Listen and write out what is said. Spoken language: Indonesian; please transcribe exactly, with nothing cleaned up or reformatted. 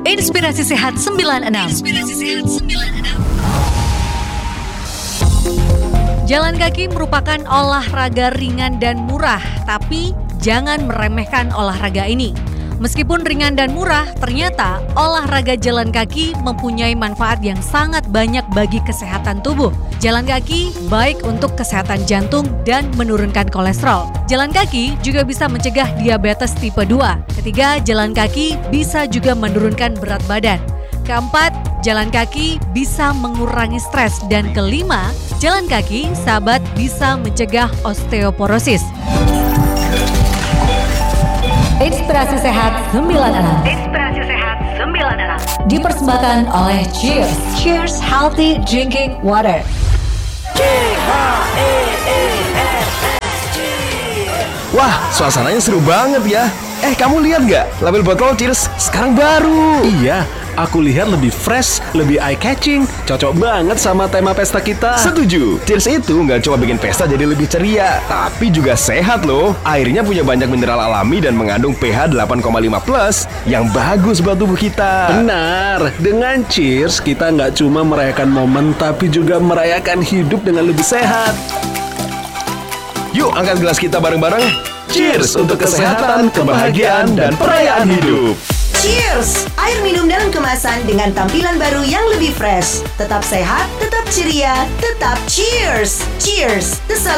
Inspirasi Sehat sembilan puluh enam. Inspirasi Sehat sembilan puluh enam. Jalan kaki merupakan olahraga ringan dan murah, tapi jangan meremehkan olahraga ini. Meskipun ringan dan murah, ternyata olahraga jalan kaki mempunyai manfaat yang sangat banyak bagi kesehatan tubuh. Jalan kaki baik untuk kesehatan jantung dan menurunkan kolesterol. Jalan kaki juga bisa mencegah diabetes tipe dua. Ketiga, jalan kaki bisa juga menurunkan berat badan. Keempat, jalan kaki bisa mengurangi stres. Dan kelima, jalan kaki sahabat bisa mencegah osteoporosis. Inspirasi Sehat sembilan puluh enam. Inspirasi Sehat sembilan puluh enam. Dipersembahkan oleh Cheers. Cheers Healthy Drinking Water. Wah, suasananya seru banget ya. Eh, kamu lihat nggak? Label botol Cheers sekarang baru. Iya, aku lihat lebih fresh, lebih eye-catching. Cocok banget sama tema pesta kita. Setuju. Cheers itu nggak cuma bikin pesta jadi lebih ceria, tapi juga sehat loh. Airnya punya banyak mineral alami dan mengandung pH delapan koma lima plus yang bagus buat tubuh kita. Benar, dengan Cheers kita nggak cuma merayakan momen, tapi juga merayakan hidup dengan lebih sehat. Yuk angkat gelas kita bareng-bareng. Cheers untuk kesehatan, kebahagiaan, dan perayaan hidup. Cheers! Air minum dalam kemasan dengan tampilan baru yang lebih fresh. Tetap sehat, tetap ceria, tetap cheers! Cheers! The